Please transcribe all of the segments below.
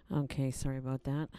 Okay, sorry about that.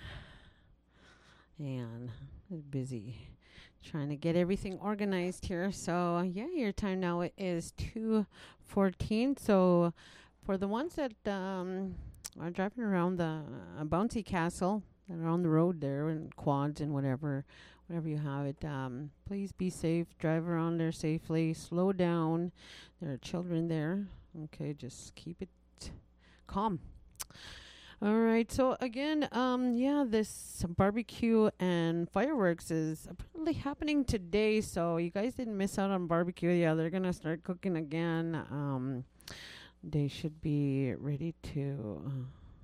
And busy trying to get everything organized here. So yeah, your time now is 2:14. So for the ones that are driving around the bouncy castle that are on the road there and quads and whatever you have it, please be safe. Drive around there safely. Slow down. There are children there. Okay, just keep it calm. All right. So again, yeah, this barbecue and fireworks is apparently happening today. So you guys didn't miss out on barbecue. Yeah, they're gonna start cooking again. They should be ready to.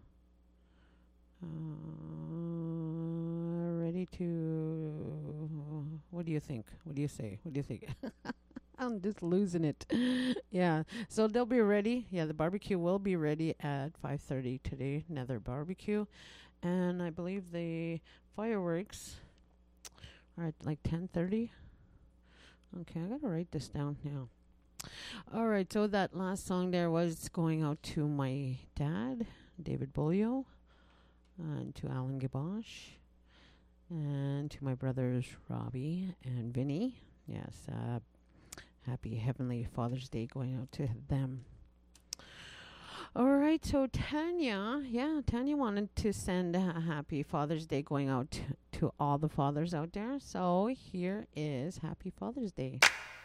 Ready to. What do you think? What do you say? What do you think? I'm just losing it. Yeah. So they'll be ready. Yeah, the barbecue will be ready at 5:30 today. Another barbecue, and I believe the fireworks are at like 10:30. Okay, I gotta write this down now. All right. So that last song there was going out to my dad, David Bolio, and to Alan Gabosh, and to my brothers Robbie and Vinny. Yes. Happy Heavenly Father's Day going out to them. All right, so Tanya, yeah, Tanya wanted to send a happy Father's Day going out to all the fathers out there. So here is Happy Father's Day.